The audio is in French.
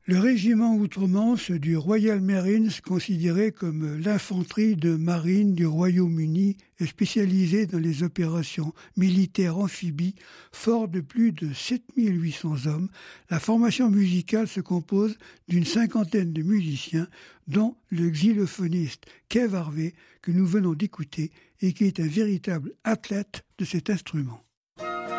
Le régiment Outre-Manche du Royal Marines, considéré comme l'infanterie de marine du Royaume-Uni, est spécialisé dans les opérations militaires amphibies, fort de plus de 7800 hommes. La formation musicale se compose d'une cinquantaine de musiciens, dont le xylophoniste Kev Harvey, que nous venons d'écouter et qui est un véritable athlète de cet instrument.